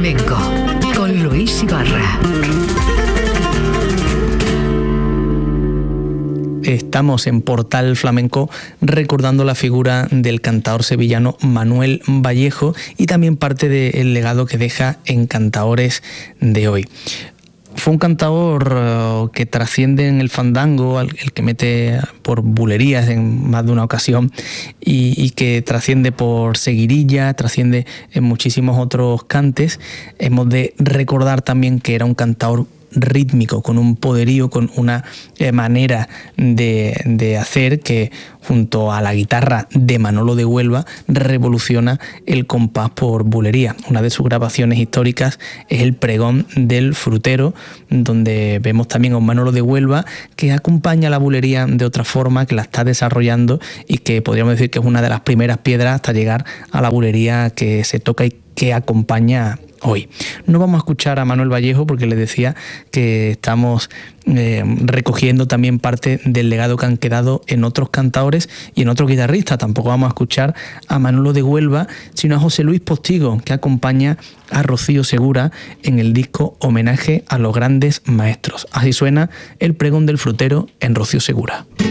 Flamenco con Luis Ibarra. Estamos en Portal Flamenco recordando la figura del cantador sevillano Manuel Vallejo y también parte del legado que deja en cantaores de hoy. Fue un cantador que trasciende en el fandango, el que mete por bulerías en más de una ocasión y que trasciende por seguirilla, trasciende en muchísimos otros cantes. Hemos de recordar también que era un cantador rítmico, con un poderío, con una manera de hacer que junto a la guitarra de Manolo de Huelva revoluciona el compás por bulería. Una de sus grabaciones históricas es el pregón del frutero, donde vemos también a un Manolo de Huelva que acompaña la bulería de otra forma, que la está desarrollando y que podríamos decir que es una de las primeras piedras hasta llegar a la bulería que se toca y que acompaña hoy. No vamos a escuchar a Manuel Vallejo porque les decía que estamos recogiendo también parte del legado que han quedado en otros cantadores y en otros guitarristas. Tampoco vamos a escuchar a Manolo de Huelva, sino a José Luis Postigo, que acompaña a Rocío Segura en el disco Homenaje a los Grandes Maestros. Así suena el pregón del frutero en Rocío Segura.